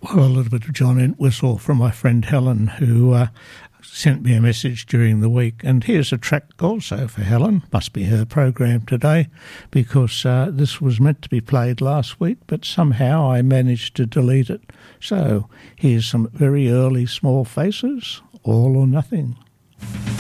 Well, a little bit of John Entwistle from my friend Helen, who sent me a message during the week. And here's a track also for Helen. Must be her program today, because this was meant to be played last week, but somehow I managed to delete it. So here's some very early Small Faces, All or Nothing.